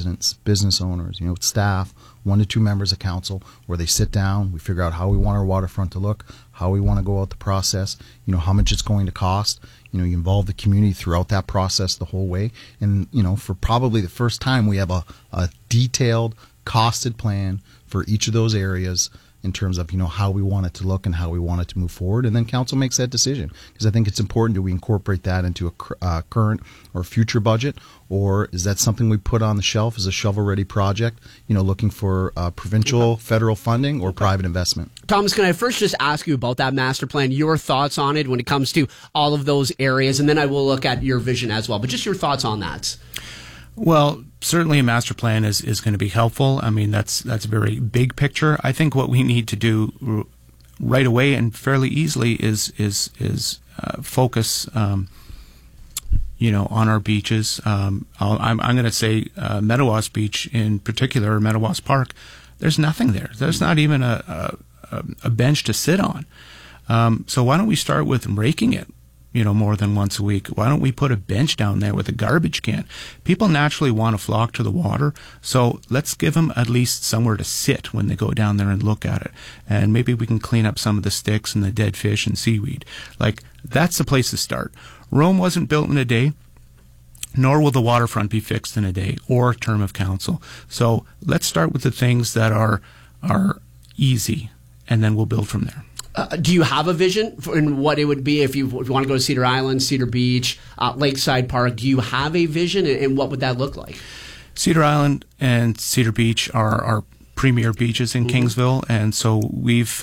residents, business owners, staff, 1 to 2 members of council, where they sit down, we figure out how we want our waterfront to look, how we want to go out the process, how much it's going to cost. You involve the community throughout that process the whole way. And, for probably the first time, we have a detailed, costed plan for each of those areas in terms of, how we want it to look and how we want it to move forward. And then council makes that decision, because I think it's important that we incorporate that into a current or future budget, or is that something we put on the shelf as a shovel-ready project, looking for provincial, federal funding or private investment. Thomas, can I first just ask you about that master plan, your thoughts on it when it comes to all of those areas, and then I will look at your vision as well, but just your thoughts on that. Well, certainly a master plan is going to be helpful. I mean, that's a very big picture. I think what we need to do right away and fairly easily is focus, on our beaches. I'm going to say Meadowas Beach in particular, or Meadowas Park. There's nothing there. There's not even a bench to sit on. So why don't we start with raking it? More than once a week. Why don't we put a bench down there with a garbage can? People naturally want to flock to the water, so let's give them at least somewhere to sit when they go down there and look at it. And maybe we can clean up some of the sticks and the dead fish and seaweed. That's the place to start. Rome wasn't built in a day, nor will the waterfront be fixed in a day or term of council. So let's start with the things that are easy, and then we'll build from there. Do you have a vision in what it would be if you want to go to Cedar Island, Cedar Beach, Lakeside Park? Do you have a vision, and what would that look like? Cedar Island and Cedar Beach are our premier beaches in Kingsville, and so we've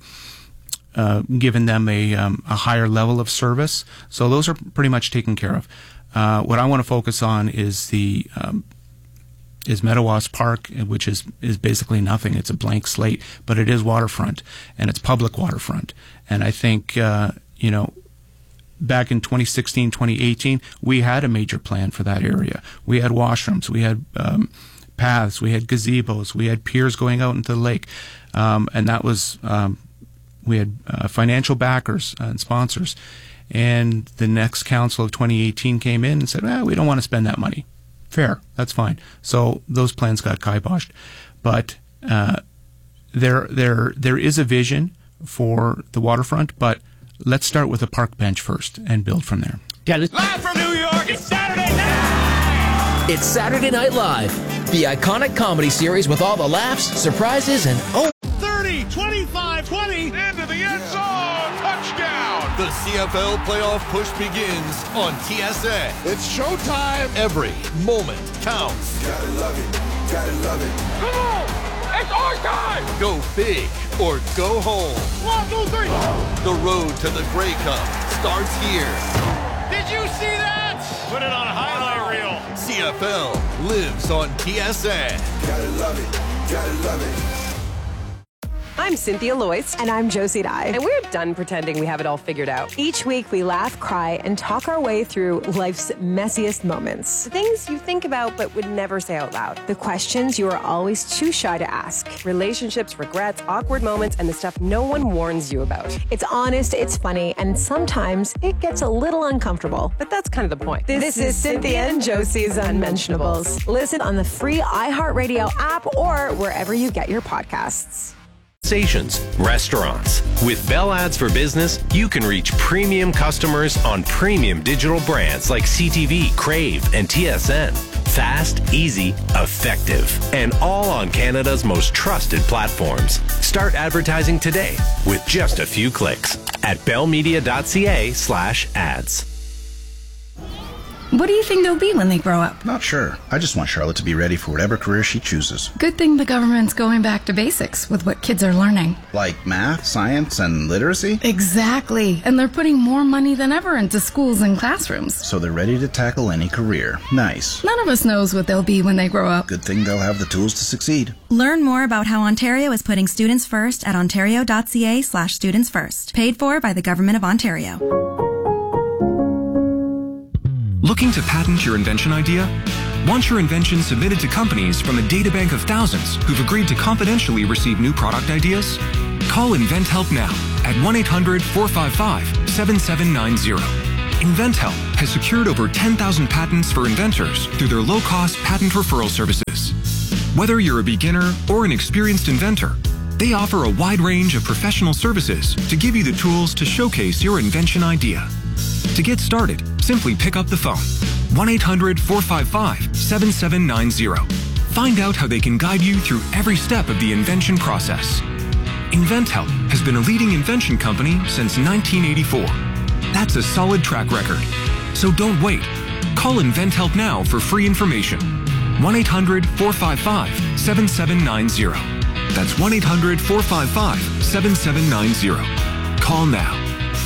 given them a higher level of service. So those are pretty much taken care of. What I want to focus on is is Meadowas Park, which is basically nothing. It's a blank slate, but it is waterfront, and it's public waterfront. And I think, back in 2016, 2018, we had a major plan for that area. We had washrooms, we had paths, we had gazebos, we had piers going out into the lake. And that was, we had financial backers and sponsors. And the next council of 2018 came in and said, we don't want to spend that money. Fair, that's fine. So those plans got kiboshed, but there is a vision for the waterfront. But let's start with a park bench first and build from there. Dennis. Live from New York, it's Saturday Night. It's Saturday Night Live, the iconic comedy series with all the laughs, surprises, and 30, 25, 20, into the end zone, touchdown. The CFL playoff push begins on TSN. It's showtime. Every moment counts. Gotta love it. Gotta love it. Come on, it's our time. Go big or go home. 1, 2, 3. The road to the Grey Cup starts here. Did you see that? Put it on a highlight reel. CFL lives on TSN. Gotta love it. Gotta love it. I'm Cynthia Loyce. And I'm Josie Dye. And we're done pretending we have it all figured out. Each week we laugh, cry, and talk our way through life's messiest moments. The things you think about but would never say out loud. The questions you are always too shy to ask. Relationships, regrets, awkward moments, and the stuff no one warns you about. It's honest, it's funny, and sometimes it gets a little uncomfortable. But that's kind of the point. This is Cynthia and Josie's Unmentionables. Listen on the free iHeartRadio app or wherever you get your podcasts. Restaurants. With Bell Ads for Business, you can reach premium customers on premium digital brands like CTV, Crave, and TSN. Fast, easy, effective, and all on Canada's most trusted platforms. Start advertising today with just a few clicks at bellmedia.ca/ads. What do you think they'll be when they grow up? Not sure. I just want Charlotte to be ready for whatever career she chooses. Good thing the government's going back to basics with what kids are learning. Like math, science, and literacy? Exactly. And they're putting more money than ever into schools and classrooms. So they're ready to tackle any career. Nice. None of us knows what they'll be when they grow up. Good thing they'll have the tools to succeed. Learn more about how Ontario is putting students first at ontario.ca/students first. Paid for by the Government of Ontario. Looking to patent your invention idea? Want your invention submitted to companies from a databank of thousands who've agreed to confidentially receive new product ideas? Call InventHelp now at 1-800-455-7790. InventHelp has secured over 10,000 patents for inventors through their low-cost patent referral services. Whether you're a beginner or an experienced inventor, they offer a wide range of professional services to give you the tools to showcase your invention idea. To get started, simply pick up the phone, 1-800-455-7790. Find out how they can guide you through every step of the invention process. InventHelp has been a leading invention company since 1984. That's a solid track record. So don't wait. Call InventHelp now for free information. 1-800-455-7790. That's 1-800-455-7790. Call now.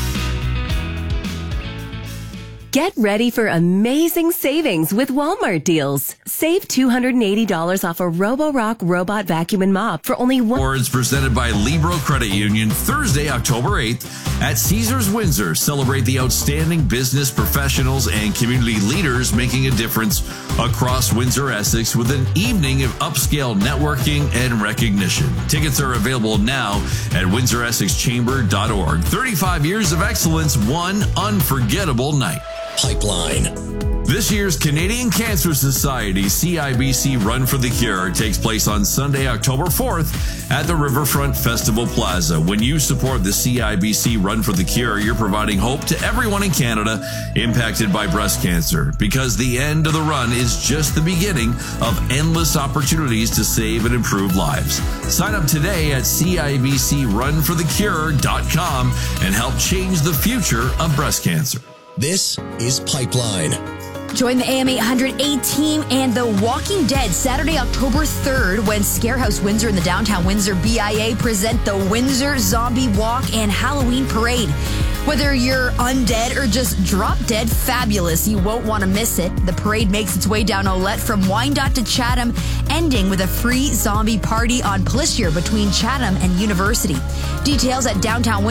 Get ready for amazing savings with Walmart deals. Save $280 off a Roborock robot vacuum and mop for only Awards presented by Libro Credit Union Thursday, October 8th at Caesars Windsor. Celebrate the outstanding business professionals and community leaders making a difference across Windsor, Essex with an evening of upscale networking and recognition. Tickets are available now at windsoressex-chamber.org. 35 years of excellence, one unforgettable night. Pipeline. This year's Canadian Cancer Society CIBC Run for the Cure takes place on Sunday, October 4th at the Riverfront Festival Plaza. When you support the CIBC Run for the Cure, you're providing hope to everyone in Canada impacted by breast cancer, because the end of the run is just the beginning of endless opportunities to save and improve lives. Sign up today at CIBCRunForTheCure.com and help change the future of breast cancer. This is Pipeline. Join the AM 800 A-Team and The Walking Dead Saturday, October 3rd when Scarehouse Windsor and the Downtown Windsor BIA present the Windsor Zombie Walk and Halloween Parade. Whether you're undead or just drop dead fabulous, you won't want to miss it. The parade makes its way down Olette from Wyandotte to Chatham, ending with a free zombie party on Plessier between Chatham and University. Details at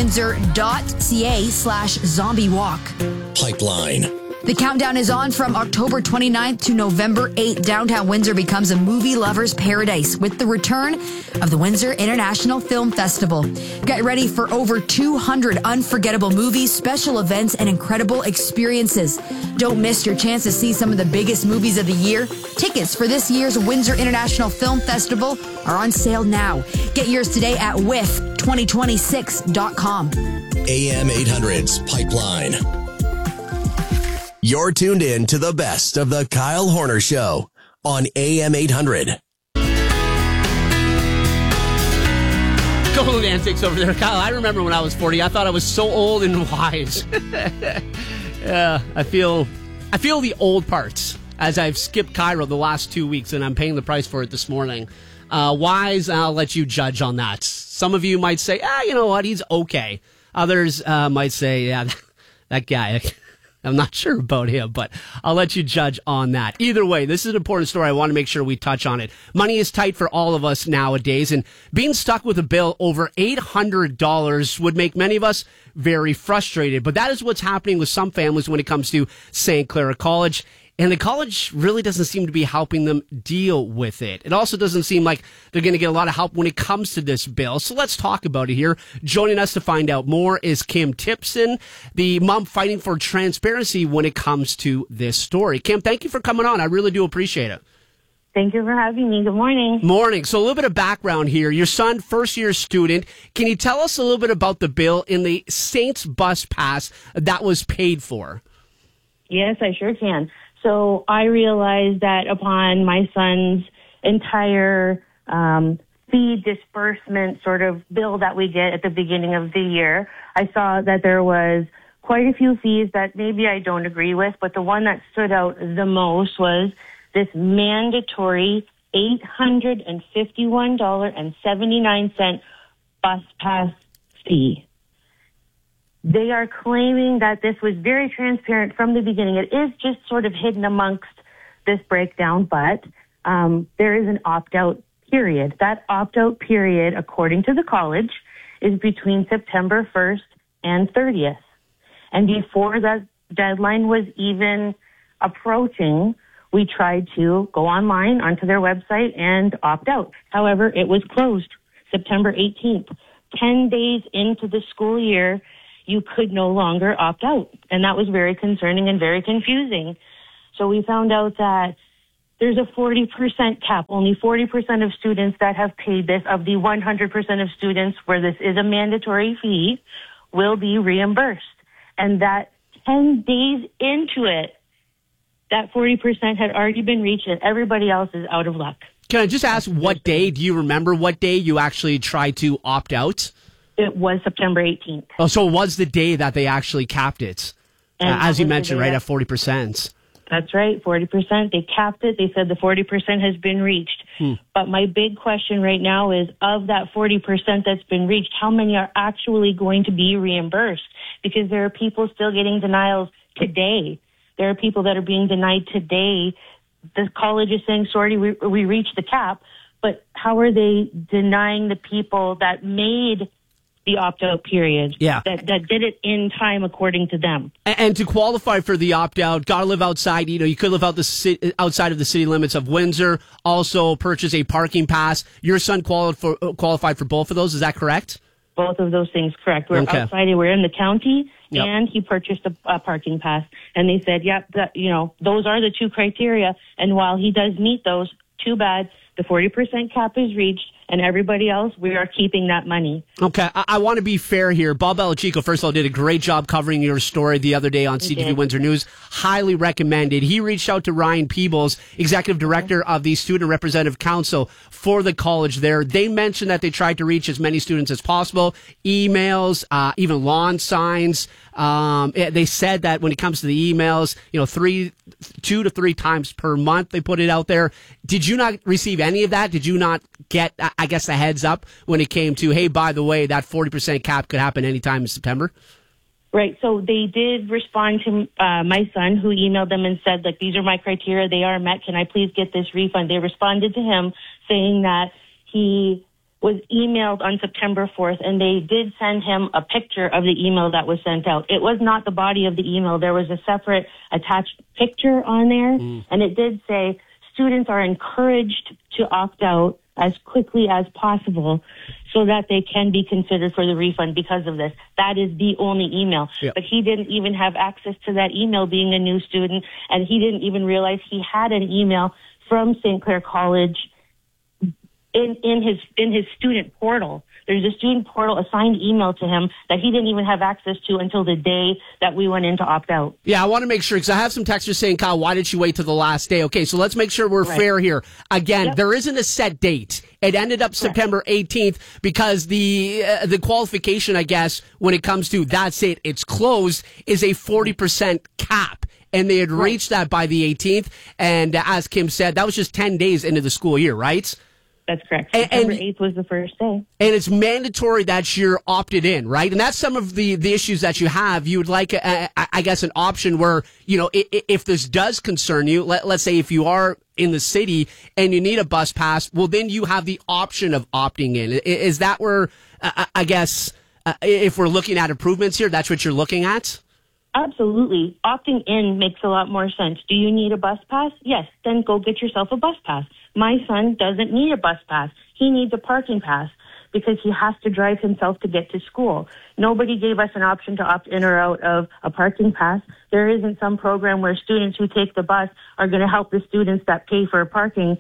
downtownwindsor.ca/zombie walk. Pipeline. The countdown is on from October 29th to November 8th. Downtown Windsor becomes a movie lover's paradise with the return of the Windsor International Film Festival. Get ready for over 200 unforgettable movies, special events, and incredible experiences. Don't miss your chance to see some of the biggest movies of the year. Tickets for this year's Windsor International Film Festival are on sale now. Get yours today at WIF2026.com. AM 800's Pipeline. You're tuned in to the best of the Kyle Horner Show on AM 800. Golden antics over there, Kyle. I remember when I was 40, I thought I was so old and wise. Yeah, I feel the old parts as I've skipped Cairo the last 2 weeks, and I'm paying the price for it this morning. Wise, I'll let you judge on that. Some of you might say, you know what, he's okay. Others might say, yeah, that guy, I'm not sure about him, but I'll let you judge on that. Either way, this is an important story. I want to make sure we touch on it. Money is tight for all of us nowadays, and being stuck with a bill over $800 would make many of us very frustrated. But that is what's happening with some families when it comes to St. Clara College. And the college really doesn't seem to be helping them deal with it. It also doesn't seem like they're going to get a lot of help when it comes to this bill. So let's talk about it here. Joining us to find out more is Kim Tipson, the mom fighting for transparency when it comes to this story. Kim, thank you for coming on. I really do appreciate it. Thank you for having me. Good morning. Morning. So a little bit of background here. Your son, first-year student. Can you tell us a little bit about the bill in the Saints bus pass that was paid for? Yes, I sure can. So I realized that upon my son's entire fee disbursement sort of bill that we get at the beginning of the year, I saw that there was quite a few fees that maybe I don't agree with, but the one that stood out the most was this mandatory $851.79 bus pass fee. They are claiming that this was very transparent from the beginning. It is just sort of hidden amongst this breakdown, but there is an opt-out period. That opt-out period, according to the college, is between September 1st and 30th. And before that deadline was even approaching, we tried to go online onto their website and opt out. However, it was closed September 18th. 10 days into the school year, you could no longer opt out. And that was very concerning and very confusing. So we found out that there's a 40% cap. Only 40% of students that have paid this, of the 100% of students where this is a mandatory fee, will be reimbursed. And that 10 days into it, that 40% had already been reached and everybody else is out of luck. Can I just ask what day? Do you remember what day you actually tried to opt out? It was September 18th. Oh, so it was the day that they actually capped it, as you mentioned, right, at 40%. That's right, 40%. They capped it. They said the 40% has been reached. But my big question right now is, of that 40% that's been reached, how many are actually going to be reimbursed? Because there are people still getting denials today. There are people that are being denied today. The college is saying, sorry, we reached the cap, but how are they denying the people that made the opt-out period, that did it in time according to them? And to qualify for the opt-out, got to live outside. You could live outside of the city limits of Windsor, also purchase a parking pass. Your son qualified for both of those, is that correct? Both of those things, correct. We're outside, we're in the county, and he purchased a parking pass. And they said, those are the two criteria. And while he does meet those, too bad, the 40% cap is reached, and everybody else, we are keeping that money. Okay, I want to be fair here. Bob Belichico, first of all, did a great job covering your story the other day on CTV Windsor News. Highly recommended. He reached out to Ryan Peebles, Executive Director of the Student Representative Council for the college there. They mentioned that they tried to reach as many students as possible, emails, even lawn signs. They said that when it comes to the emails, 2 to 3 times per month they put it out there. Did you not receive any of that? Did you not get, I guess, a heads up when it came to, hey, by the way, that 40% cap could happen anytime in September? Right. So they did respond to my son, who emailed them and said, these are my criteria. They are met. Can I please get this refund? They responded to him saying that he was emailed on September 4th, and they did send him a picture of the email that was sent out. It was not the body of the email. There was a separate attached picture on there, and it did say students are encouraged to opt out as quickly as possible so that they can be considered for the refund because of this. That is the only email. Yep. But he didn't even have access to that email being a new student, and he didn't even realize he had an email from St. Clair College in his student portal. There's a student portal assigned email to him that he didn't even have access to until the day that we went in to opt out. Yeah, I want to make sure, because I have some texters saying, Kyle, why did you wait till the last day? Okay, so let's make sure we're fair here. Again, there isn't a set date. It ended up September 18th because the qualification, I guess, when it comes to that's it, it's closed, is a 40% cap. And they had reached that by the 18th. And as Kim said, that was just 10 days into the school year, right? That's correct. September 8th was the first day. And it's mandatory that you're opted in, right? And that's some of the issues that you have. You would like, I guess, an option where, if this does concern you, let's say if you are in the city and you need a bus pass, well, then you have the option of opting in. Is that where, I guess, if we're looking at improvements here, that's what you're looking at? Absolutely. Opting in makes a lot more sense. Do you need a bus pass? Yes. Then go get yourself a bus pass. My son doesn't need a bus pass. He needs a parking pass because he has to drive himself to get to school. Nobody gave us an option to opt in or out of a parking pass. There isn't some program where students who take the bus are going to help the students that pay for parking,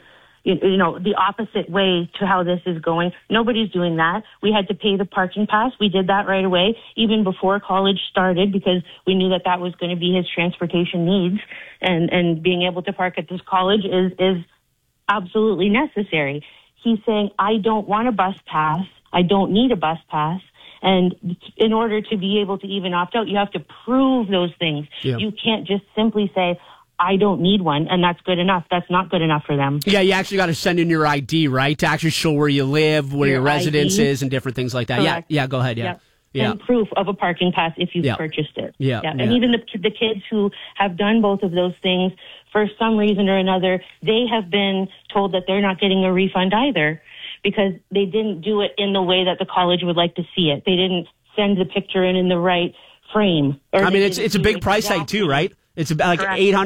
the opposite way to how this is going. Nobody's doing that. We had to pay the parking pass. We did that right away, even before college started, because we knew that was going to be his transportation needs. And being able to park at this college is absolutely necessary. He's saying, I don't want a bus pass. I don't need a bus pass. And in order to be able to even opt out, you have to prove those things. Yeah. You can't just simply say, I don't need one, and that's good enough. That's not good enough for them. Yeah, you actually got to send in your ID, right, to actually show where you live, where your residence is, and different things like that. Correct. Yeah, go ahead, yeah. And proof of a parking pass if you've purchased it. Yeah. And even the kids who have done both of those things, for some reason or another, they have been told that they're not getting a refund either because they didn't do it in the way that the college would like to see it. They didn't send the picture in the right frame. It's a big price hike too, right? It's like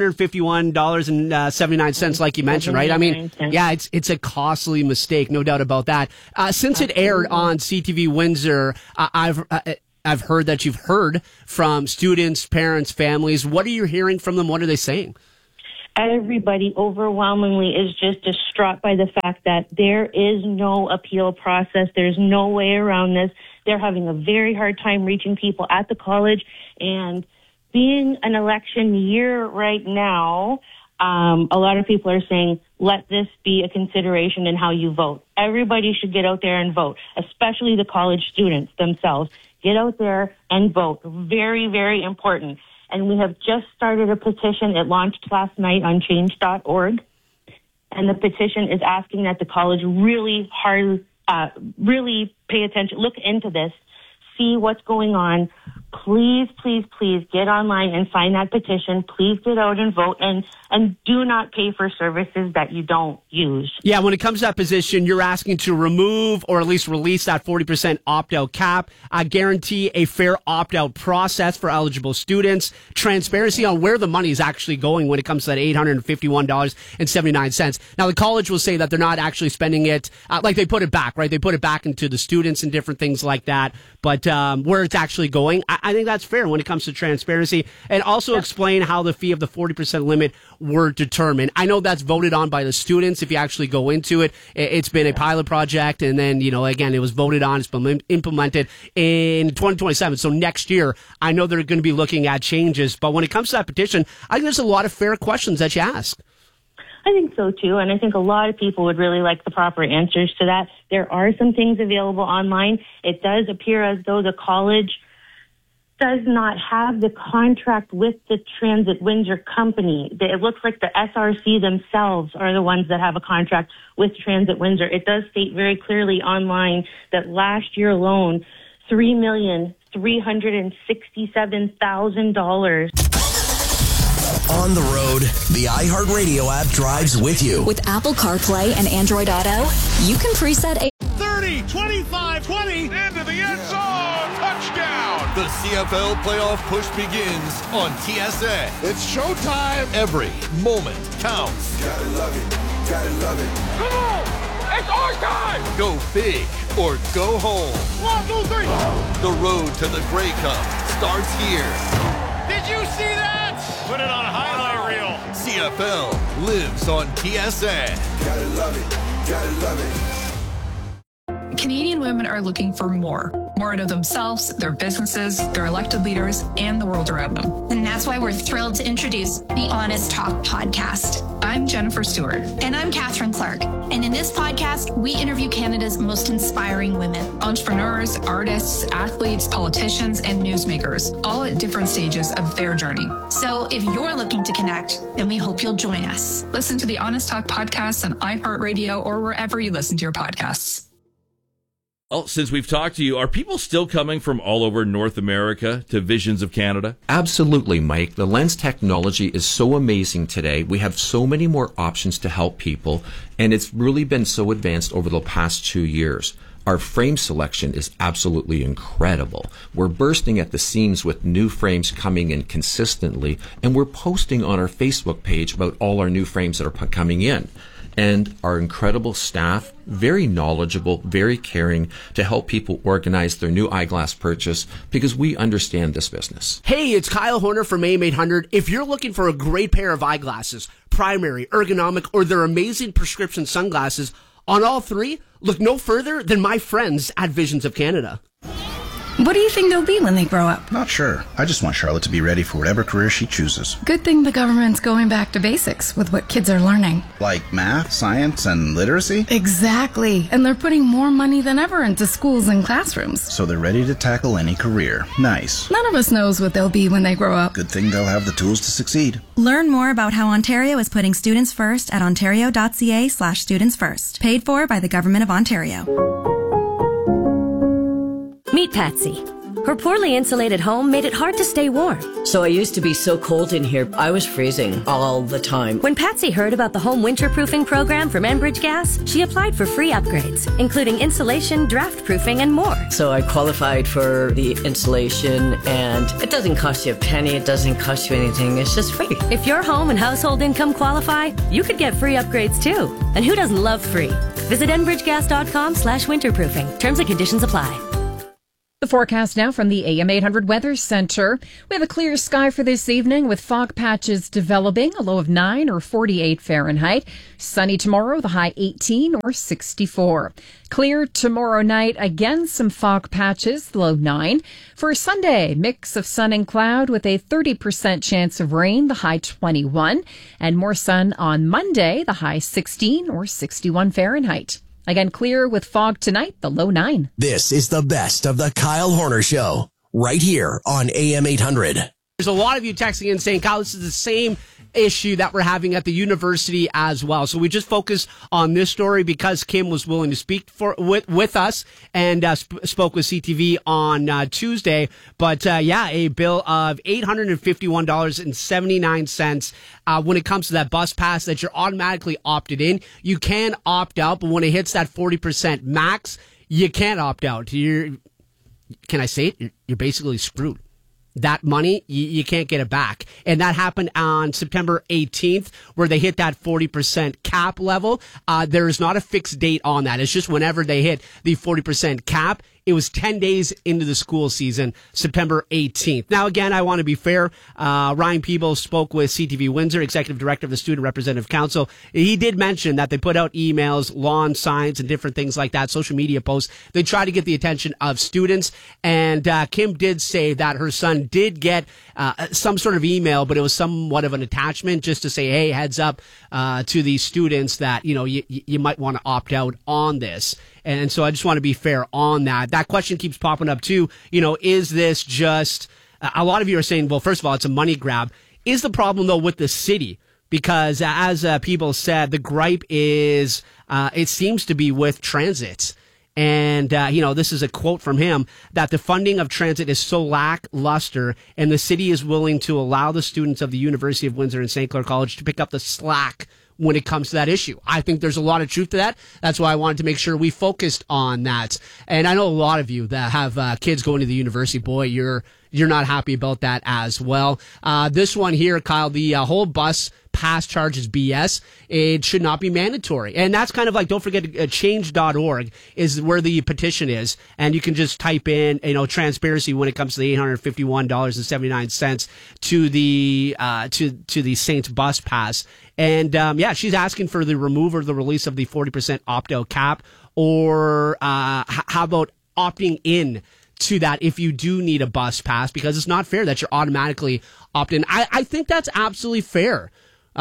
$851.79, like you mentioned, right? I mean, yeah, it's a costly mistake, no doubt about that. Since it aired on CTV Windsor, I've heard that you've heard from students, parents, families. What are you hearing from them? What are they saying? Everybody overwhelmingly is just distraught by the fact that there is no appeal process. There's no way around this. They're having a very hard time reaching people at the college. And being an election year right now, a lot of people are saying, let this be a consideration in how you vote. Everybody should get out there and vote, especially the college students themselves. Get out there and vote. Very, very important. And we have just started a petition. It launched last night on change.org. And the petition is asking that the college really pay attention, look into this, see what's going on. Please, please, please get online and sign that petition. Please get out and vote, and do not pay for services that you don't use. Yeah, when it comes to that position, you're asking to remove or at least release that 40% opt-out cap, guarantee a fair opt-out process for eligible students, transparency on where the money is actually going when it comes to that $851.79. Now, the college will say that they're not actually spending it, like they put it back, right? They put it back into the students and different things like that. But where it's actually going, I think that's fair when it comes to transparency, and also explain how the fee of the 40% limit were determined. I know that's voted on by the students. If you actually go into it, it's been a pilot project, and then, again, it was voted on. It's been implemented in 2027. So next year, I know they're going to be looking at changes. But when it comes to that petition, I think there's a lot of fair questions that you ask. I think so, too, and I think a lot of people would really like the proper answers to that. There are some things available online. It does appear as though the college does not have the contract with the Transit Windsor company. It looks like the SRC themselves are the ones that have a contract with Transit Windsor. It does state very clearly online that last year alone, $3,367,000. On the road, the iHeartRadio app drives with you. With Apple CarPlay and Android Auto, you can preset a 30, 25, 20, into the end zone, touchdown! The CFL playoff push begins on TSN. It's showtime. Every moment counts. Gotta love it, gotta love it. Come on! It's our time! Go big or go home. 1, 2, 3. The road to the Grey Cup starts here. Did you see that? Put it on a highlight reel. CFL lives on TSN. Gotta love it, gotta love it. Canadian women are looking for more out of themselves, their businesses, their elected leaders, and the world around them. And that's why we're thrilled to introduce the Honest Talk podcast. I'm Jennifer Stewart. And I'm Catherine Clark. And in this podcast, we interview Canada's most inspiring women. Entrepreneurs, artists, athletes, politicians, and newsmakers, all at different stages of their journey. So if you're looking to connect, then we hope you'll join us. Listen to the Honest Talk podcast on iHeartRadio or wherever you listen to your podcasts. Well, since we've talked to you, are people still coming from all over North America to Visions of Canada? Absolutely, Mike. The lens technology is so amazing today. We have so many more options to help people, and it's really been so advanced over the past 2 years. Our frame selection is absolutely incredible. We're bursting at the seams with new frames coming in consistently, and we're posting on our Facebook page about all our new frames that are coming in. And our incredible staff, very knowledgeable, very caring to help people organize their new eyeglass purchase because we understand this business. Hey, it's Kyle Horner from AM 800. If you're looking for a great pair of eyeglasses, primary, ergonomic, or their amazing prescription sunglasses, on all three, look no further than my friends at Visions of Canada. What do you think they'll be when they grow up? Not sure. I just want Charlotte to be ready for whatever career she chooses. Good thing the government's going back to basics with what kids are learning. Like math, science, and literacy? Exactly. And they're putting more money than ever into schools and classrooms. So they're ready to tackle any career. Nice. None of us knows what they'll be when they grow up. Good thing they'll have the tools to succeed. Learn more about how Ontario is putting students first at ontario.ca/students first. Paid for by the Government of Ontario. Meet Patsy. Her poorly insulated home made it hard to stay warm. So I used to be so cold in here, I was freezing all the time. When Patsy heard about the home winterproofing program from Enbridge Gas, she applied for free upgrades, including insulation, draft proofing, and more. So I qualified for the insulation, and it doesn't cost you a penny, it doesn't cost you anything, it's just free. If your home and household income qualify, you could get free upgrades too. And who doesn't love free? Visit enbridgegas.com/winterproofing. Terms and conditions apply. The forecast now from the AM 800 Weather Center. We have a clear sky for this evening with fog patches developing, a low of 9 or 48 Fahrenheit. Sunny tomorrow, the high 18 or 64. Clear tomorrow night, again some fog patches, the low 9. For Sunday, mix of sun and cloud with a 30% chance of rain, the high 21. And more sun on Monday, the high 16 or 61 Fahrenheit. Again, clear with fog tonight, the low 9. This is the best of the Kyle Horner Show, right here on AM 800. There's a lot of you texting in saying, Kyle, this is the same issue that we're having at the university as well. So we just focused on this story because Kim was willing to speak with us and spoke with CTV on Tuesday. But a bill of $851.79 when it comes to that bus pass that you're automatically opted in. You can opt out, but when it hits that 40% max, you can't opt out. Can I say it? You're basically screwed. That money, you can't get it back. And that happened on September 18th, where they hit that 40% cap level. There is not a fixed date on that. It's just whenever they hit the 40% cap. It was 10 days into the school season, September 18th. Now, again, I want to be fair. Ryan Peebles spoke with CTV Windsor, Executive Director of the Student Representative Council. He did mention that they put out emails, lawn signs, and different things like that, social media posts. They try to get the attention of students. And Kim did say that her son did get some sort of email, but it was somewhat of an attachment just to say, hey, heads up to these students that, you might want to opt out on this. And so I just want to be fair on that. That question keeps popping up too. Is this just, a lot of you are saying, well, first of all, it's a money grab. Is the problem though with the city? Because as people said, the gripe is, it seems to be with transit. And, this is a quote from him, that the funding of transit is so lackluster and the city is willing to allow the students of the University of Windsor and St. Clair College to pick up the slack when it comes to that issue. I think there's a lot of truth to that. That's why I wanted to make sure we focused on that. And I know a lot of you that have kids going to the university, boy, you're not happy about that as well. This one here, Kyle, the whole bus pass charge is BS. It should not be mandatory. And that's kind of like, don't forget, change.org is where the petition is. And you can just type in, transparency when it comes to the $851.79 to the Saints bus pass. And, she's asking for the removal or the release of the 40% opt-out cap, or how about opting in to that if you do need a bus pass, because it's not fair that you're automatically opt-in. I think that's absolutely fair.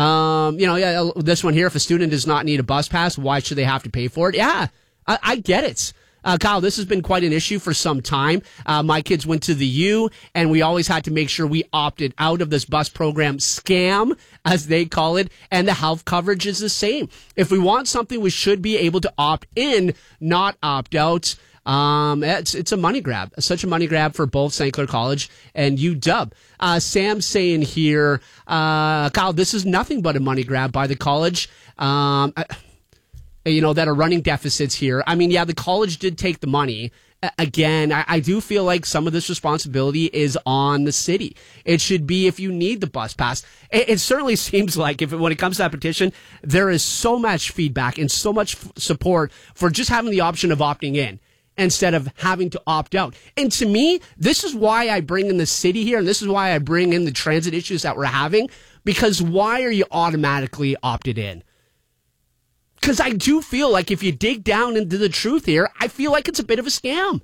This one here, if a student does not need a bus pass, why should they have to pay for it? Yeah, I get it. Kyle, this has been quite an issue for some time. My kids went to the U, and we always had to make sure we opted out of this bus program scam, as they call it, and the health coverage is the same. If we want something, we should be able to opt in, not opt out. It's a money grab, such a money grab for both St. Clair College and UW. Sam's saying here, Kyle, this is nothing but a money grab by the college. That are running deficits here. I mean, the college did take the money. Again, I do feel like some of this responsibility is on the city. It should be if you need the bus pass. It certainly seems like when it comes to that petition, there is so much feedback and so much support for just having the option of opting in instead of having to opt out. And to me, this is why I bring in the city here, and this is why I bring in the transit issues that we're having, because why are you automatically opted in? Because I do feel like if you dig down into the truth here, I feel like it's a bit of a scam.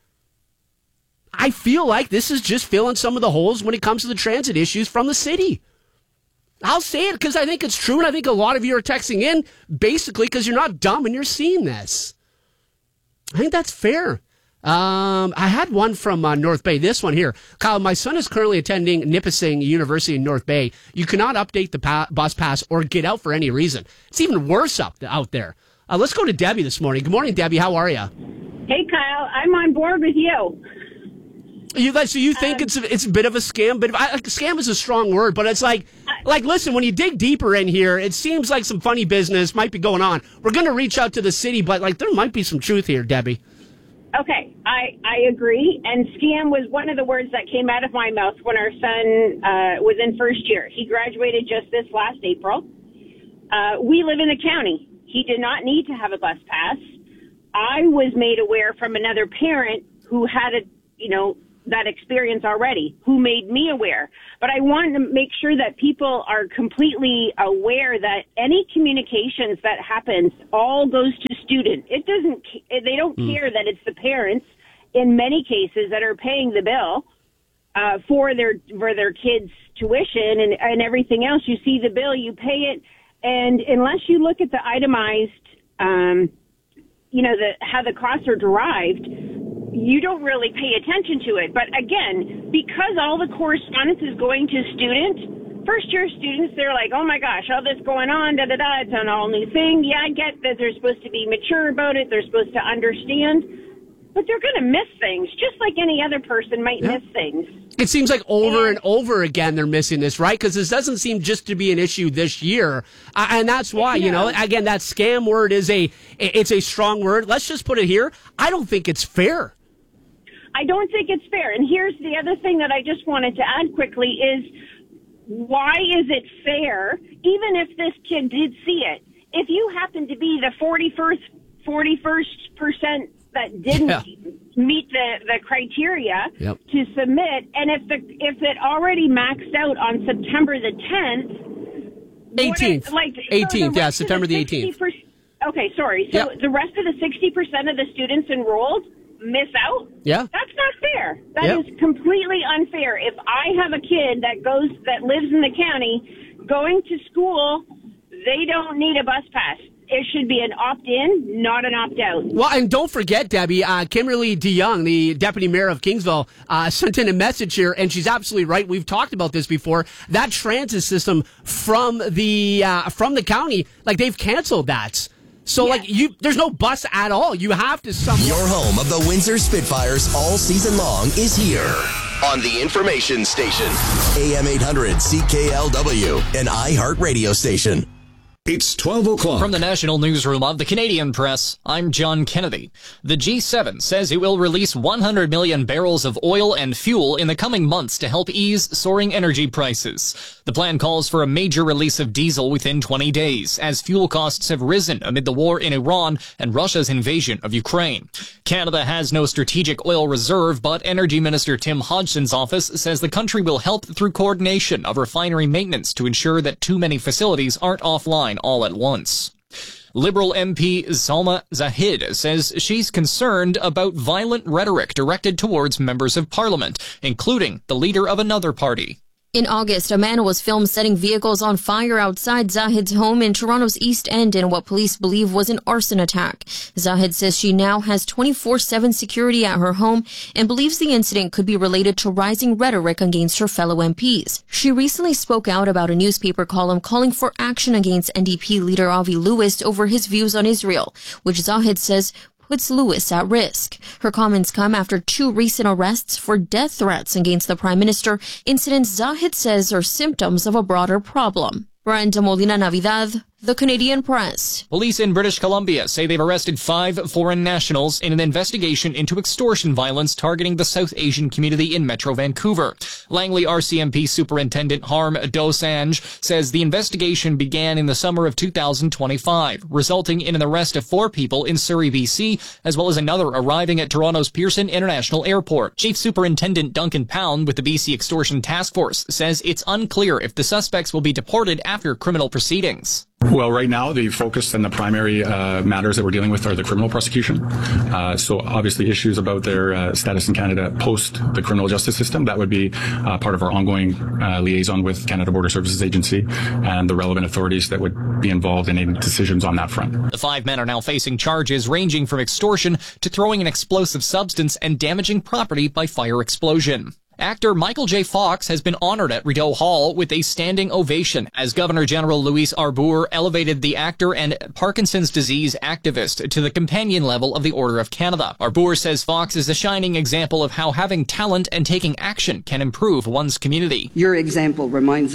I feel like this is just filling some of the holes when it comes to the transit issues from the city. I'll say it because I think it's true, and I think a lot of you are texting in basically because you're not dumb and you're seeing this. I think that's fair. I had one from North Bay. This one here. Kyle, my son is currently attending Nipissing University in North Bay. You cannot update the bus pass or get out for any reason. It's even worse out there. Let's go to Debbie this morning. Good morning, Debbie. How are you? Hey, Kyle. I'm on board with you. You guys, so you think it's a bit of a scam? But scam is a strong word, but it's like, listen, when you dig deeper in here, it seems like some funny business might be going on. We're going to reach out to the city, but there might be some truth here, Debbie. Okay, I agree. And scam was one of the words that came out of my mouth when our son was in first year. He graduated just this last April. We live in the county. He did not need to have a bus pass. I was made aware from another parent who had that experience already, who made me aware. But I want to make sure that people are completely aware that any communications that happens all goes to student. They don't care that it's the parents in many cases that are paying the bill for their kids' tuition and everything else. You see the bill, you pay it, and unless you look at the itemized, how the costs are derived, you don't really pay attention to it. But again, because all the correspondence is going to first-year students, they're like, oh my gosh, all this going on, da-da-da, it's an all-new thing. Yeah, I get that they're supposed to be mature about it. They're supposed to understand. But they're going to miss things, just like any other person might miss things. It seems like over and over again they're missing this, right? Because this doesn't seem just to be an issue this year. And that's why, again, that scam word it's a strong word. Let's just put it here. I don't think it's fair. I don't think it's fair. And here's the other thing that I just wanted to add quickly is, why is it fair, even if this kid did see it, if you happen to be the 41st percent that didn't meet the criteria to submit, and if it already maxed out on September the 18th, September the 18th. Okay, sorry. So the rest of the 60% of the students enrolled miss out? Yeah. That's not fair. That is completely unfair. If I have a kid that lives in the county going to school, they don't need a bus pass. It should be an opt-in, not an opt-out. Well, and don't forget, Debbie, Kimberly DeYoung, the deputy mayor of Kingsville, sent in a message here, and she's absolutely right. We've talked about this before. That transit system from the county, they've canceled that. So, there's no bus at all. You have to Your home of the Windsor Spitfires all season long is here on the information station. AM 800 CKLW, an iHeart radio station. It's 12 o'clock. From the National Newsroom of the Canadian Press, I'm John Kennedy. The G7 says it will release 100 million barrels of oil and fuel in the coming months to help ease soaring energy prices. The plan calls for a major release of diesel within 20 days, as fuel costs have risen amid the war in Iran and Russia's invasion of Ukraine. Canada has no strategic oil reserve, but Energy Minister Tim Hodgson's office says the country will help through coordination of refinery maintenance to ensure that too many facilities aren't offline all at once. Liberal MP Salma Zahid says she's concerned about violent rhetoric directed towards members of parliament, including the leader of another party. In August, a man was filmed setting vehicles on fire outside Zahid's home in Toronto's East End in what police believe was an arson attack. Zahid says she now has 24/7 security at her home and believes the incident could be related to rising rhetoric against her fellow MPs. She recently spoke out about a newspaper column calling for action against NDP leader Avi Lewis over his views on Israel, which Zahid says puts Lewis at risk. Her comments come after 2 recent arrests for death threats against the Prime Minister, incidents Zahid says are symptoms of a broader problem. Brenda Molina Navidad, The Canadian Press. Police in British Columbia say they've arrested 5 foreign nationals in an investigation into extortion violence targeting the South Asian community in Metro Vancouver. Langley RCMP Superintendent Harm Dosanjh says the investigation began in the summer of 2025, resulting in an arrest of 4 people in Surrey, BC, as well as another arriving at Toronto's Pearson International Airport. Chief Superintendent Duncan Pound with the BC Extortion Task Force says it's unclear if the suspects will be deported after criminal proceedings. Well, right now, the focus and the primary matters that we're dealing with are the criminal prosecution. So obviously issues about their status in Canada post the criminal justice system, that would be part of our ongoing liaison with Canada Border Services Agency and the relevant authorities that would be involved in any decisions on that front. The 5 men are now facing charges ranging from extortion to throwing an explosive substance and damaging property by fire explosion. Actor Michael J. Fox has been honored at Rideau Hall with a standing ovation as Governor General Louise Arbour elevated the actor and Parkinson's disease activist to the companion level of the Order of Canada. Arbour says Fox is a shining example of how having talent and taking action can improve one's community. Your example reminds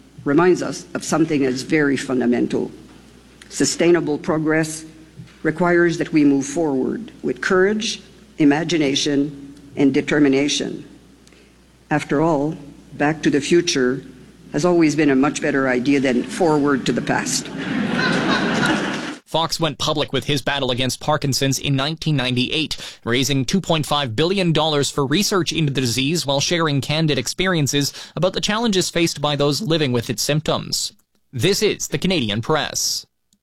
us of something that's very fundamental. Sustainable progress requires that we move forward with courage, imagination, and determination. After all, back to the future has always been a much better idea than forward to the past. Fox went public with his battle against Parkinson's in 1998, raising $2.5 billion for research into the disease while sharing candid experiences about the challenges faced by those living with its symptoms. This is the Canadian Press.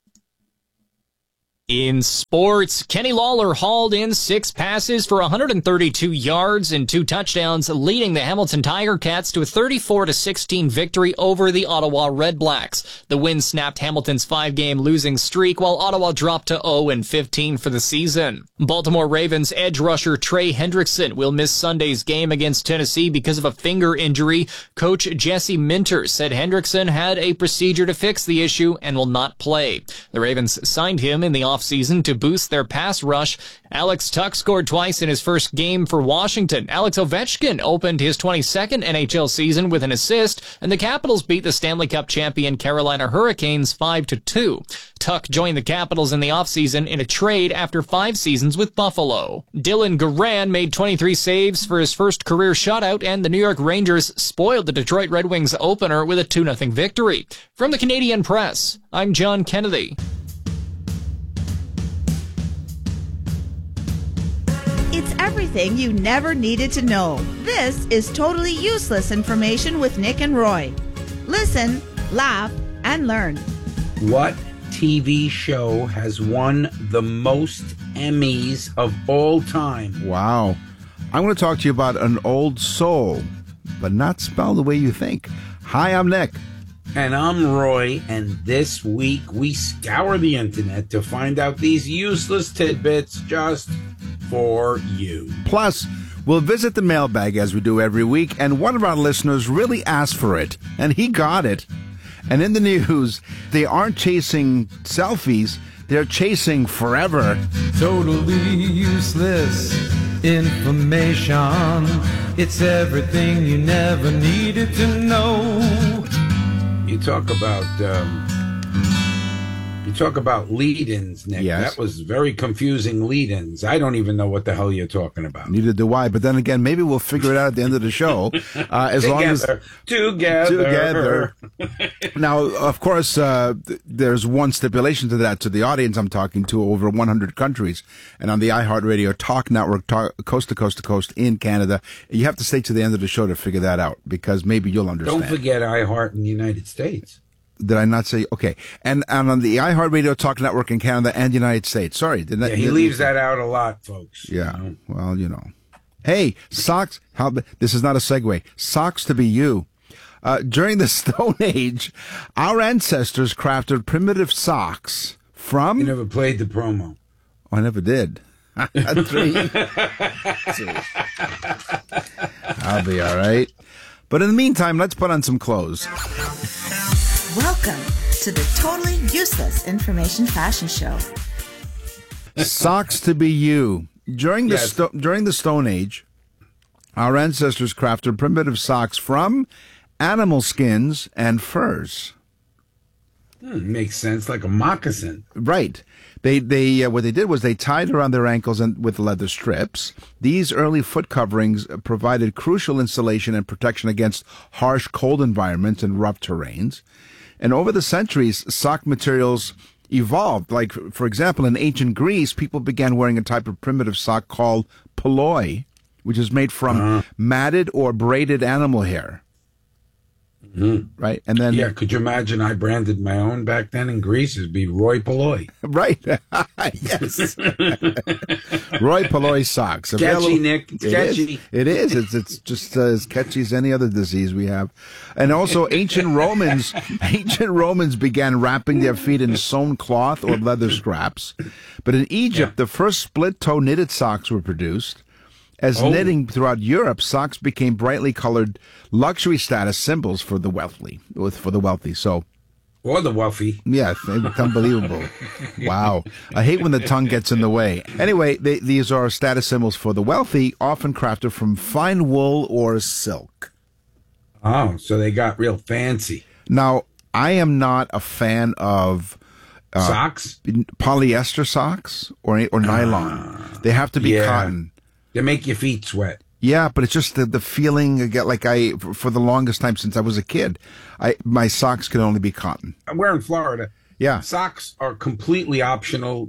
In sports, Kenny Lawler hauled in 6 passes for 132 yards and 2 touchdowns, leading the Hamilton Tiger Cats to a 34-16 victory over the Ottawa Red Blacks. The win snapped Hamilton's 5-game losing streak, while Ottawa dropped to 0-15 for the season. Baltimore Ravens edge rusher Trey Hendrickson will miss Sunday's game against Tennessee because of a finger injury. Coach Jesse Minter said Hendrickson had a procedure to fix the issue and will not play. The Ravens signed him in the offseason to boost their pass rush. Alex Tuck scored twice in his first game for Washington. Alex Ovechkin opened his 22nd NHL season with an assist, and the Capitals beat the Stanley Cup champion Carolina Hurricanes 5-2. Tuck joined the Capitals in the offseason in a trade after 5 seasons with Buffalo. Dylan Garand made 23 saves for his first career shutout, and the New York Rangers spoiled the Detroit Red Wings opener with a 2-0 victory. From the Canadian Press, I'm John Kennedy. It's everything you never needed to know. This is totally useless information with Nick and Roy. Listen, laugh, and learn. What TV show has won the most Emmys of all time? Wow. I'm going to talk to you about an old soul, but not spelled the way you think. Hi, I'm Nick. And I'm Roy, and this week we scour the internet to find out these useless tidbits just for you. Plus, we'll visit the mailbag as we do every week, and one of our listeners really asked for it, and he got it. And in the news, they aren't chasing selfies, they're chasing forever. Totally useless information. It's everything you never needed to know. You talk about lead-ins, Nick. Yes. That was very confusing lead-ins. I don't even know what the hell you're talking about. Neither do I. But then again, maybe we'll figure it out at the end of the show. Together. Now, of course, there's one stipulation to that. To the audience I'm talking to, over 100 countries. And on the iHeartRadio Talk Network, coast to coast to coast in Canada, you have to stay to the end of the show to figure that out, because maybe you'll understand. Don't forget iHeart in the United States. Did I not say? Okay. And on the iHeartRadio Talk Network in Canada and the United States. Sorry. He leaves that out a lot, folks. Yeah. You know? Well, you know. Hey, socks. This is not a segue. Socks to be you. During the Stone Age, our ancestors crafted primitive socks from... You never played the promo. Oh, I never did. 3. I'll be all right. But in the meantime, let's put on some clothes. Welcome to the Totally Useless Information Fashion Show. Socks to be you. During the Stone Age, our ancestors crafted primitive socks from animal skins and furs. Makes sense, like a moccasin. Right. They what they did was they tied around their ankles with leather strips. These early foot coverings provided crucial insulation and protection against harsh cold environments and rough terrains. And over the centuries, sock materials evolved. Like, for example, in ancient Greece, people began wearing a type of primitive sock called polloi, which is made from matted or braided animal hair. Mm-hmm. Right? And then, yeah, could you imagine I branded my own back then in Greece? It'd be Roy Polloi. Right. Yes. Roy Polloi socks. Catchy, Nick. It's catchy. It is. It's just as catchy as any other disease we have. And also ancient Romans began wrapping their feet in sewn cloth or leather scraps. But in Egypt, the first split-toe knitted socks were produced. As knitting throughout Europe, socks became brightly colored luxury status symbols for the wealthy. So, or the wealthy. Yeah, it's unbelievable. Wow. I hate when the tongue gets in the way. Anyway, these are status symbols for the wealthy, often crafted from fine wool or silk. Oh, so they got real fancy. Now, I am not a fan of socks, polyester socks or nylon. They have to be cotton. They make your feet sweat. Yeah, but it's just the feeling I get. Like for the longest time since I was a kid, my socks could only be cotton. We're in Florida. Yeah. Socks are completely optional,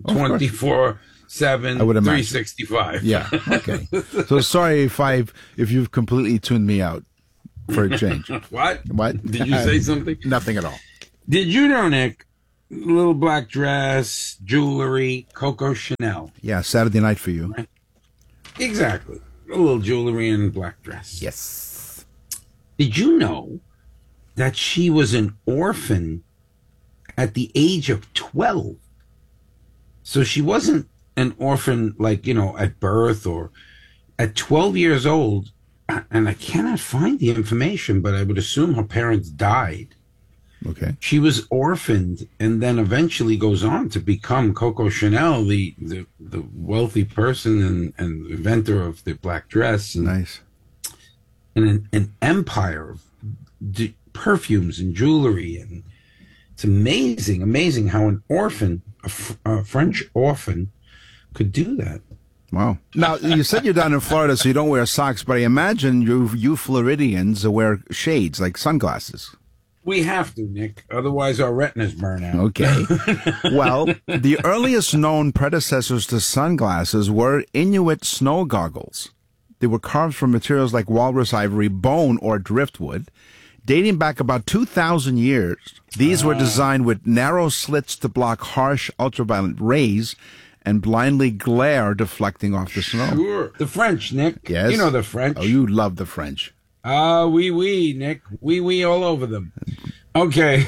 24/7, I would imagine. 365. Yeah. Okay. So sorry if you've completely tuned me out for a change. What? What? Did you say something? Nothing at all. Did you know, Nick? Little black dress, jewelry, Coco Chanel. Yeah, Saturday night for you. Exactly. A little jewelry and black dress. Yes. Did you know that she was an orphan at the age of 12? So she wasn't an orphan like, at birth or at 12 years old. And I cannot find the information, but I would assume her parents died. Okay. She was orphaned and then eventually goes on to become Coco Chanel, the wealthy person and inventor of the black dress. And, nice. And an empire of perfumes and jewelry. And it's amazing how an orphan, a French orphan, could do that. Wow. Now, you said you're down in Florida, so you don't wear socks, but I imagine you Floridians wear shades, like sunglasses. We have to, Nick. Otherwise, our retinas burn out. Okay. Well, the earliest known predecessors to sunglasses were Inuit snow goggles. They were carved from materials like walrus ivory, bone, or driftwood. Dating back about 2,000 years, these were designed with narrow slits to block harsh ultraviolet rays and blindly glare deflecting off the snow. Sure. The French, Nick. Yes. You know the French. Oh, you love the French. Oui, Nick. Oui, all over them. Okay.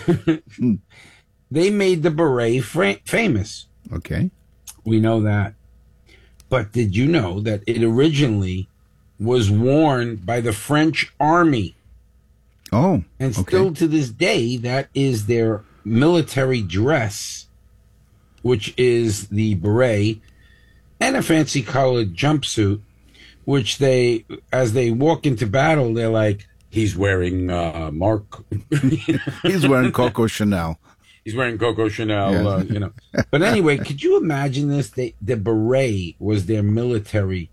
They made the beret famous. Okay. We know that. But did you know that it originally was worn by the French army? Oh, and still to this day, that is their military dress, which is the beret and a fancy colored jumpsuit, which they, as they walk into battle, they're like, he's wearing Mark. He's wearing Coco Chanel. He's wearing Coco Chanel, Yes. But anyway, could you imagine this? The beret was their military,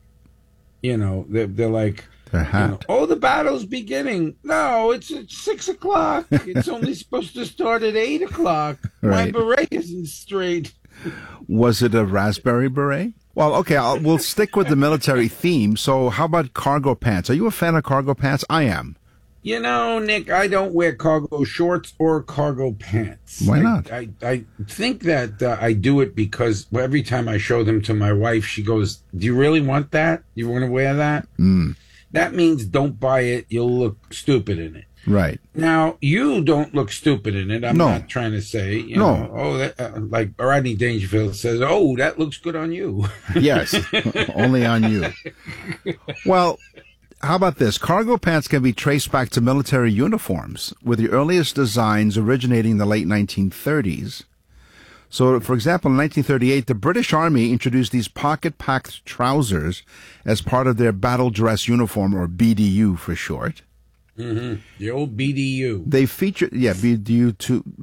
they're like, the battle's beginning. No, it's at 6 o'clock. It's only supposed to start at 8 o'clock. Right. My beret isn't straight. Was it a raspberry beret? Well, okay, we'll stick with the military theme. So how about cargo pants? Are you a fan of cargo pants? I am. Nick, I don't wear cargo shorts or cargo pants. Why not? I think that I do it because every time I show them to my wife, she goes, do you really want that? You want to wear that? That means don't buy it. You'll look stupid in it. Right. Now, you don't look stupid in it. I'm not trying to say, like Rodney Dangerfield says, oh, that looks good on you. Yes, only on you. Well, how about this? Cargo pants can be traced back to military uniforms, with the earliest designs originating in the late 1930s. So, for example, in 1938, the British Army introduced these pocket-packed trousers as part of their battle dress uniform, or BDU for short. Mm-hmm. The old BDU. They featured, BDU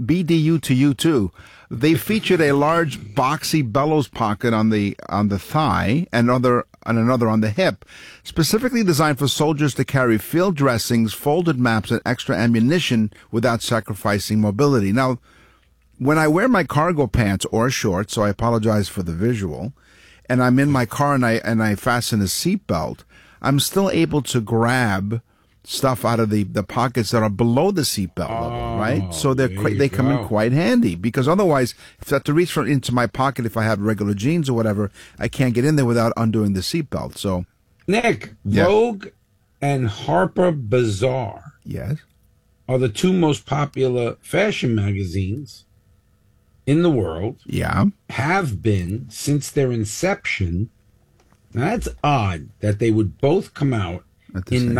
to you too. They featured a large boxy bellows pocket on the thigh and another on the hip, specifically designed for soldiers to carry field dressings, folded maps, and extra ammunition without sacrificing mobility. Now, when I wear my cargo pants or shorts, so I apologize for the visual, and I'm in my car and I fasten a seatbelt, I'm still able to grab stuff out of the pockets that are below the seatbelt level, right? So they come in quite handy, because otherwise, if I have to reach into my pocket, if I have regular jeans or whatever, I can't get in there without undoing the seatbelt. So, Nick, Vogue and Harper Bazaar, are the two most popular fashion magazines in the world. Have been since their inception. Now, that's odd that they would both come out in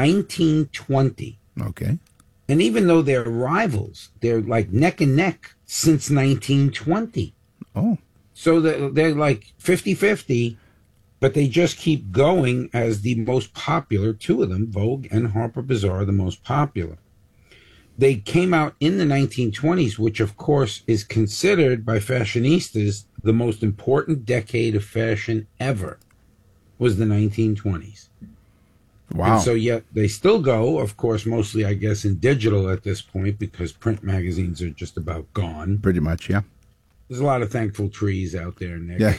1920. Okay. And even though they're rivals, they're like neck and neck since 1920. Oh. So they're like 50-50, but they just keep going as the most popular. Two of them, Vogue and Harper Bazaar, are the most popular. They came out in the 1920s, which of course is considered by fashionistas the most important decade of fashion ever, was the 1920s. Wow. And so yet they still go, of course, mostly, I guess, in digital at this point, because print magazines are just about gone. Pretty much, yeah. There's a lot of thankful trees out there, Nick. Yeah.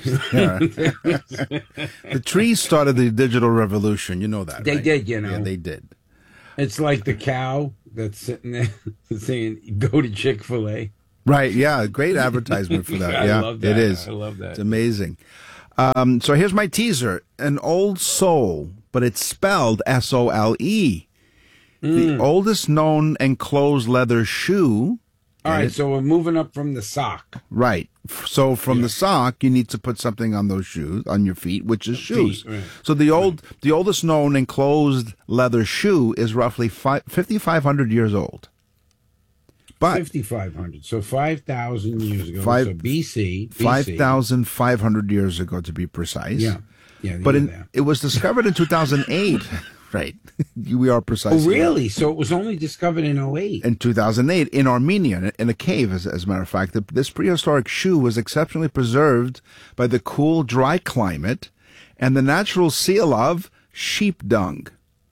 The trees started the digital revolution. You know that, They right? did, you know. Yeah, they did. It's like the cow that's sitting there saying, go to Chick-fil-A. Right, yeah, great advertisement for that. I love that. It is. I love that. It's amazing. So here's my teaser. An old sole, but it's spelled S-O-L-E. The oldest known enclosed leather shoe. All right, so we're moving up from the sock. Right. So from the sock, you need to put something on those shoes, on your feet, which is shoes. Right. So the oldest known enclosed leather shoe is roughly 5,500 years old. But 5,500. So 5,000 years ago. Five- So BC. 5,500 years ago, to be precise. Yeah. But it was discovered in 2008. Right. We are precise. Oh, really? So it was only discovered in 2008? In 2008, in Armenia, in a cave, as a matter of fact. This prehistoric shoe was exceptionally preserved by the cool, dry climate and the natural seal of sheep dung.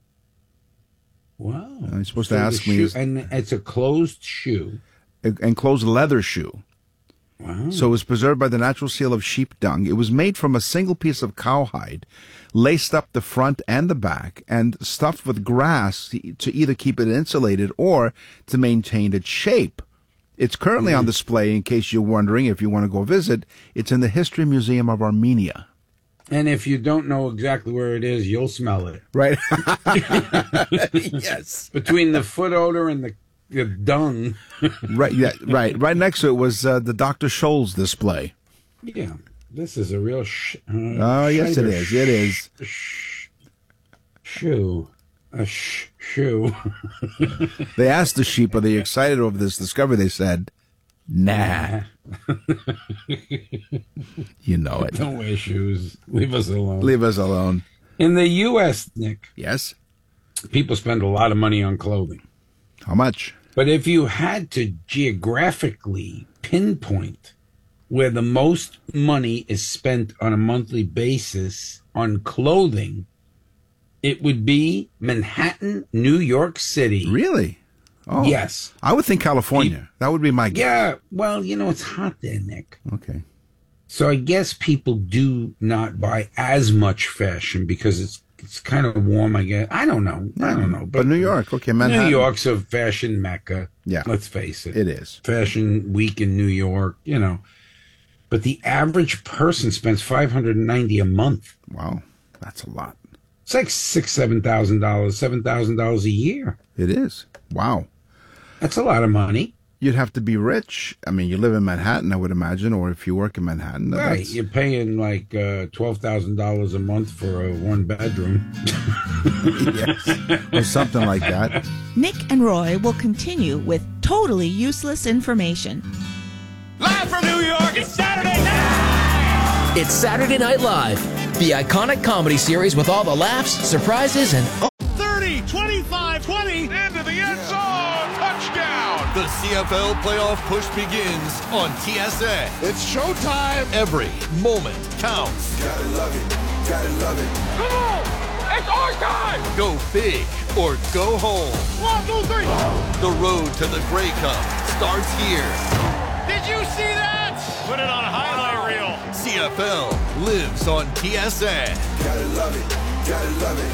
Wow. You're supposed to ask me. And it's a closed shoe. Enclosed leather shoe. Wow. So it was preserved by the natural seal of sheep dung. It was made from a single piece of cowhide, laced up the front and the back, and stuffed with grass to either keep it insulated or to maintain its shape. It's currently on display, in case you're wondering, if you want to go visit. It's in the History Museum of Armenia. And if you don't know exactly where it is, you'll smell it. Right. Yes. Between the foot odor and the dung. Right. Yeah. Right. Right next to it was the Dr. Scholl's display. Yeah. This is a real oh, yes, it is. It is. Shoe. A shoe. They asked the sheep, are they excited over this discovery? They said, nah. You know it. Don't wear shoes. Leave us alone. Leave us alone. In the U.S., Nick. Yes. People spend a lot of money on clothing. How much? But if you had to geographically pinpoint where the most money is spent on a monthly basis on clothing, it would be Manhattan, New York City. Really? Oh, yes. I would think California. That would be my guess. Yeah. Well, it's hot there, Nick. Okay. So I guess people do not buy as much fashion because it's kind of warm, I guess. I don't know. But New York, okay, Manhattan. New York's a fashion mecca. Yeah. Let's face it. It is. Fashion week in New York, But the average person spends $590 a month. Wow. That's a lot. It's like $6,000, $7,000, $7,000 a year. It is. Wow. That's a lot of money. You'd have to be rich. I mean, you live in Manhattan, I would imagine, or if you work in Manhattan. Right. You're paying like $12,000 a month for a one-bedroom. Yes. Or something like that. Nick and Roy will continue with totally useless information. Live from New York, it's Saturday night! It's Saturday Night Live, the iconic comedy series with all the laughs, surprises, and... 30, 25, 20, into the end zone, touchdown! The CFL playoff push begins on TSA. It's showtime. Every moment counts. Gotta love it, gotta love it. Come on, it's our time! Go big or go home. 1, 2, 3. The road to the Grey Cup starts here. Did you see that? Put it on a highlight reel. CFL lives on TSA. Gotta love it, gotta love it.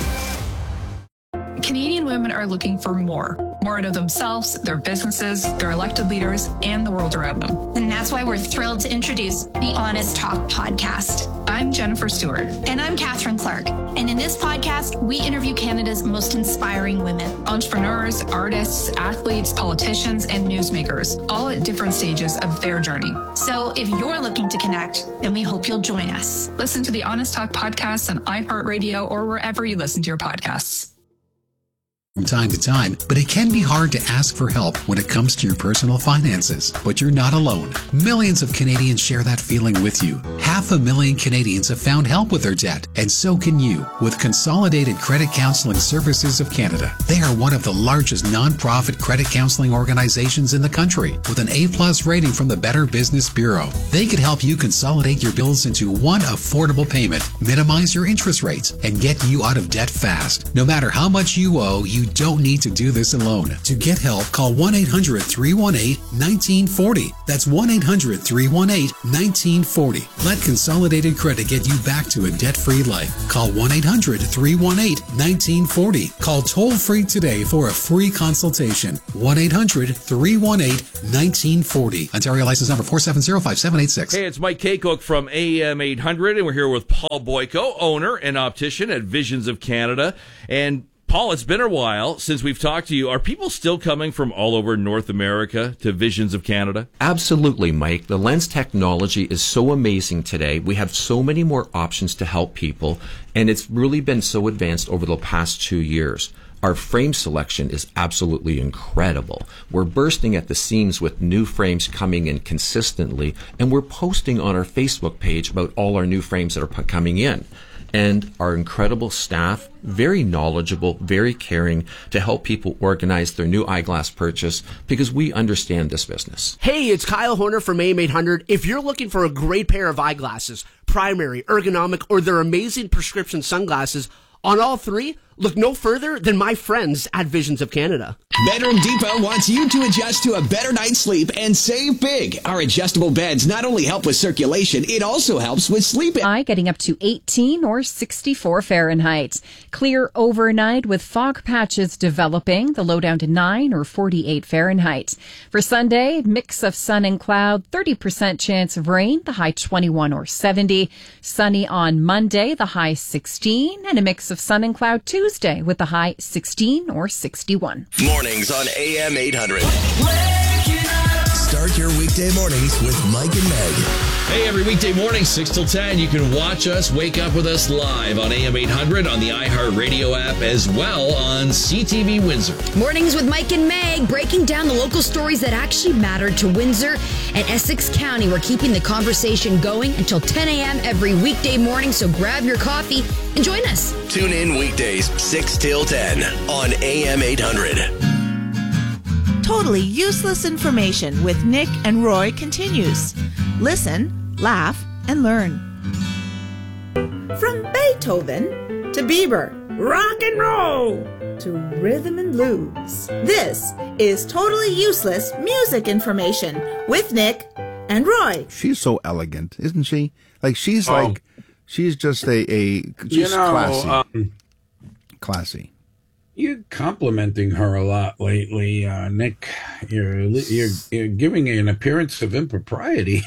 Canadian women are looking for more out of themselves, their businesses, their elected leaders, and the world around them. And that's why we're thrilled to introduce the Honest Talk podcast. I'm Jennifer Stewart. And I'm Catherine Clark. And in this podcast, we interview Canada's most inspiring women. Entrepreneurs, artists, athletes, politicians, and newsmakers, all at different stages of their journey. So if you're looking to connect, then we hope you'll join us. Listen to the Honest Talk podcast on iHeartRadio or wherever you listen to your podcasts. From time to time, but it can be hard to ask for help when it comes to your personal finances. But you're not alone. Millions of Canadians share that feeling with you. 500,000 Canadians have found help with their debt, and so can you with Consolidated Credit Counseling Services of Canada. They are one of the largest nonprofit credit counseling organizations in the country with an A+ rating from the Better Business Bureau. They could help you consolidate your bills into one affordable payment, minimize your interest rates, and get you out of debt fast. No matter how much you owe, you don't need to do this alone. To get help, call 1-800-318-1940. That's 1-800-318-1940. Let Consolidated Credit get you back to a debt-free life. Call 1-800-318-1940. Call toll-free today for a free consultation. 1-800-318-1940. Ontario license number 4705786. Hey, it's Mike Kaycook from AM 800, and we're here with Paul Boyko, owner and optician at Visions of Canada. And Paul, it's been a while since we've talked to you. Are people still coming from all over North America to Visions of Canada? Absolutely, Mike. The lens technology is so amazing today. We have so many more options to help people, and it's really been so advanced over the past 2 years. Our frame selection is absolutely incredible. We're bursting at the seams with new frames coming in consistently, and we're posting on our Facebook page about all our new frames that are coming in. And our incredible staff, very knowledgeable, very caring to help people organize their new eyeglass purchase because we understand this business. Hey, it's Kyle Horner from AM 800. If you're looking for a great pair of eyeglasses, primary, ergonomic, or their amazing prescription sunglasses, on all three, look no further than my friends at Visions of Canada. Bedroom Depot wants you to adjust to a better night's sleep and save big. Our adjustable beds not only help with circulation, it also helps with sleep. High getting up to 18 or 64 Fahrenheit. Clear overnight with fog patches developing. The low down to 9 or 48 Fahrenheit. For Sunday, mix of sun and cloud, 30% chance of rain, the high 21 or 70. Sunny on Monday, the high 16, and a mix of sun and cloud Tuesday with the high 16 or 61. Mornings on AM 800. Start your weekday mornings with Mike and Meg. Hey, every weekday morning, 6 till 10, you can watch us, wake up with us live on AM 800 on the iHeartRadio app, as well on CTV Windsor. Mornings with Mike and Meg, breaking down the local stories that actually mattered to Windsor and Essex County. We're keeping the conversation going until 10 a.m. every weekday morning, so grab your coffee and join us. Tune in weekdays, 6 till 10 on AM 800. Totally Useless Information with Nick and Roy continues. Listen, laugh, and learn. From Beethoven to Bieber, rock and roll to rhythm and blues. This is Totally Useless Music Information with Nick and Roy. She's so elegant, isn't she? Like she's just she's classy. Classy. You're complimenting her a lot lately, Nick. You're giving an appearance of impropriety.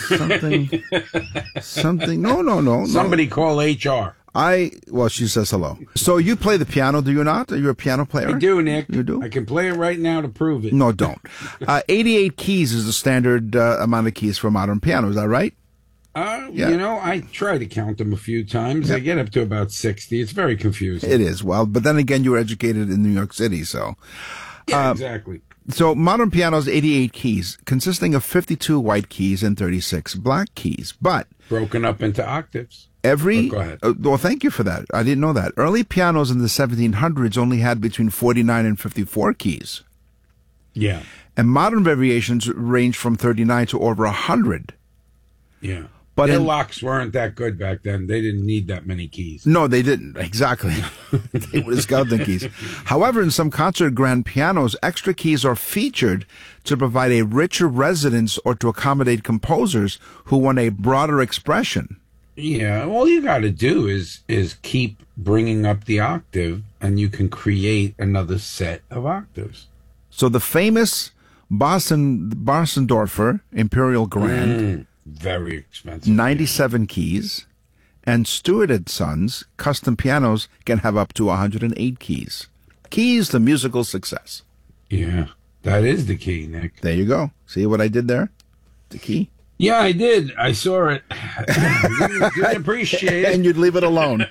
Something. No. Somebody call HR. Well, she says hello. So you play the piano, do you not? Are you a piano player? I do, Nick. You do? I can play it right now to prove it. No, don't. 88 keys is the standard amount of keys for a modern piano. Is that right? Yeah. You know, I try to count them a few times. I get up to about 60. It's very confusing. It is. Well, but then again, you were educated in New York City, so. Yeah, exactly. So modern piano is 88 keys, consisting of 52 white keys and 36 black keys, but. Broken up into octaves. Go ahead. Well, thank you for that. I didn't know that. Early pianos in the 1700s only had between 49 and 54 keys. Yeah. And modern variations range from 39 to over 100. Yeah. But their locks weren't that good back then. They didn't need that many keys. No, they didn't. Exactly. They were skeleton keys. However, in some concert grand pianos, extra keys are featured to provide a richer resonance or to accommodate composers who want a broader expression. Yeah, all you got to do is keep bringing up the octave, and you can create another set of octaves. So the famous Bösendorfer Imperial Grand... very expensive. 97 keys. And Stewart & Sons custom pianos can have up to 108 keys. Keys to musical success. Yeah, that is the key, Nick. There you go. See what I did there? The key? Yeah, I did. I saw it. Didn't appreciate it. And you'd leave it alone.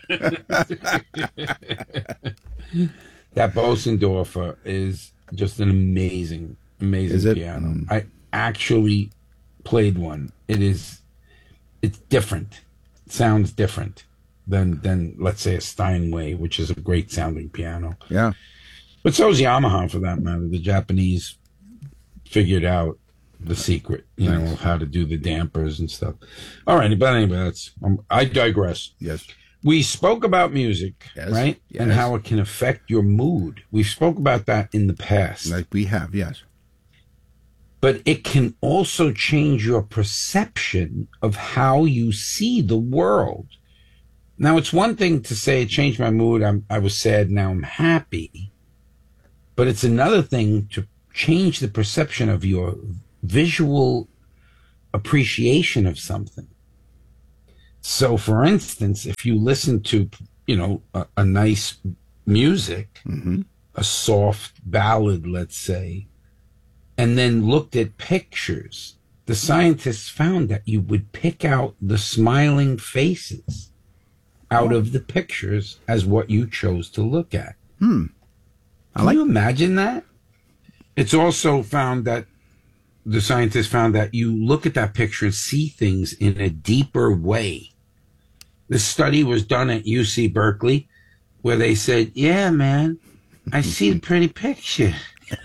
That Bösendorfer is just an amazing piano. I actually played one. It's different. It sounds different than let's say a Steinway, which is a great sounding piano. Yeah. But so is Yamaha, for that matter. The Japanese figured out the secret, of how to do the dampers and stuff. All right, but anyway, I digress. Yes. We spoke about music, right? Yes. And how it can affect your mood. We spoke about that in the past. Like we have, yes. But it can also change your perception of how you see the world. Now, it's one thing to say it changed my mood. I was sad, now I'm happy. But it's another thing to change the perception of your visual appreciation of something. So, for instance, if you listen to, a nice music, a soft ballad, let's say, and then looked at pictures, the scientists found that you would pick out the smiling faces out of the pictures as what you chose to look at. Can you imagine that? It's also found that the scientists found that you look at that picture and see things in a deeper way. This study was done at UC Berkeley, where they said, yeah, man, I see the pretty picture.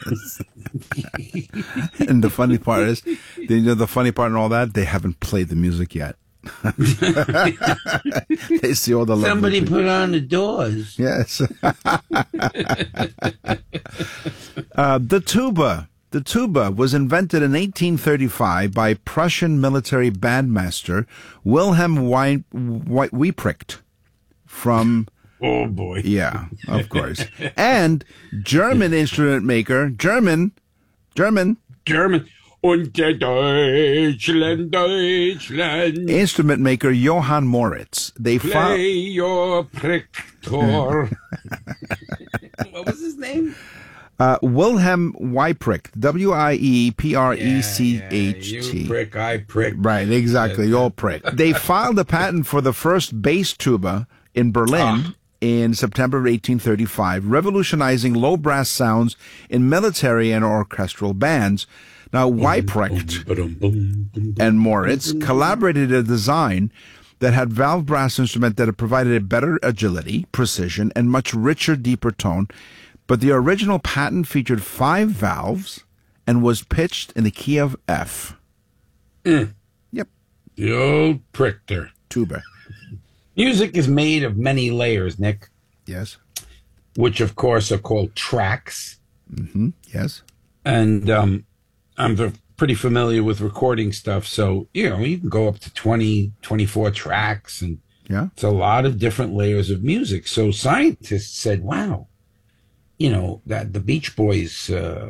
And the funny part is, the funny part in all that, they haven't played the music yet. They see all the somebody put on the Doors. Yes. The tuba. The tuba was invented in 1835 by Prussian military bandmaster Wilhelm Wieprecht from... Oh, boy. Yeah, of course. And German instrument maker, German. Und der Deutschland. Instrument maker Johann Moritz. Play your Pricktor. What was his name? Wilhelm Wieprecht. Wieprecht. You prick, I prick. Right, exactly. You'll prick. They filed a patent for the first bass tuba in Berlin in September of 1835, revolutionizing low brass sounds in military and orchestral bands. Now, Wieprecht and Moritz collaborated a design that had valve brass instrument that had provided a better agility, precision, and much richer, deeper tone. But the original patent featured 5 valves and was pitched in the key of F. Yep. The old Prichter. Tuba. Music is made of many layers, Nick. Yes. Which, of course, are called tracks. Yes. And I'm pretty familiar with recording stuff, so, you can go up to 20, 24 tracks, and it's a lot of different layers of music. So scientists said, wow, that the Beach Boys'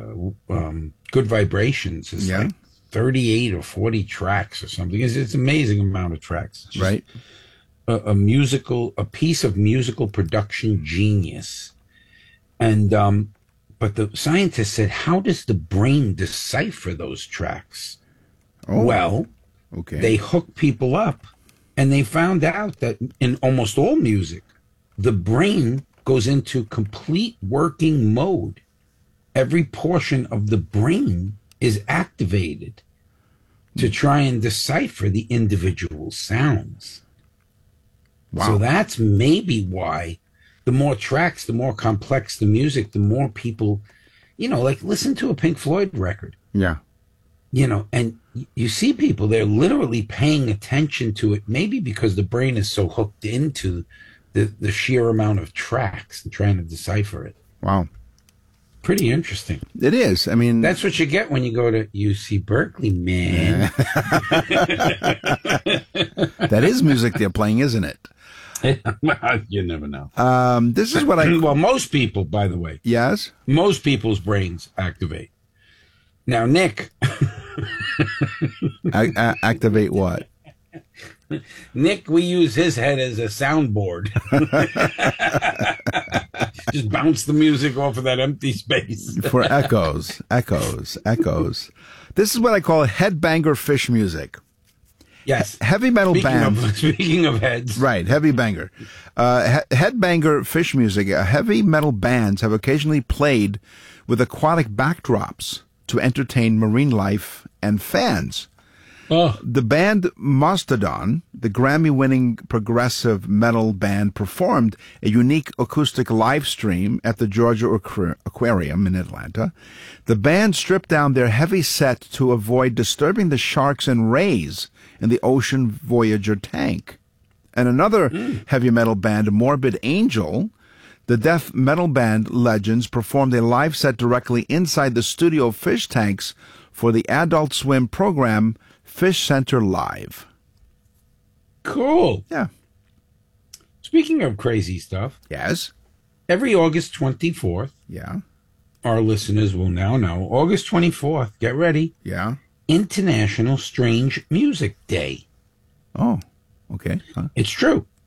Good Vibrations is like 38 or 40 tracks or something. It's an amazing amount of tracks. Right. A piece of musical production genius. And, but the scientists said, how does the brain decipher those tracks? Well, they hook people up, and they found out that in almost all music, the brain goes into complete working mode. Every portion of the brain is activated to try and decipher the individual sounds. Wow. So that's maybe why the more tracks, the more complex the music, the more people, listen to a Pink Floyd record. Yeah. And you see people, they're literally paying attention to it, maybe because the brain is so hooked into the sheer amount of tracks and trying to decipher it. Wow. Pretty interesting. It is. I mean, that's what you get when you go to UC Berkeley, man. That is music they're playing, isn't it? You never know. This is what Well, most people, by the way. Yes? Most people's brains activate. Now, Nick. Activate what? Nick, we use his head as a soundboard. Just bounce the music off of that empty space. For echoes. This is what I call headbanger fish music. Yes. Heavy metal bands. Speaking of heads. Right, heavy banger. Headbanger fish music. Heavy metal bands have occasionally played with aquatic backdrops to entertain marine life and fans. The band Mastodon, the Grammy-winning progressive metal band, performed a unique acoustic live stream at the Georgia Aquarium in Atlanta. The band stripped down their heavy set to avoid disturbing the sharks and rays in the Ocean Voyager tank. And another heavy metal band, Morbid Angel, the death metal band Legends, performed a live set directly inside the studio fish tanks for the Adult Swim program Fish Center Live. Cool. Yeah. Speaking of crazy stuff. Yes. Every August 24th. Yeah. Our listeners will now know. August 24th. Get ready. Yeah. International Strange Music Day. Oh, okay. Huh? It's true.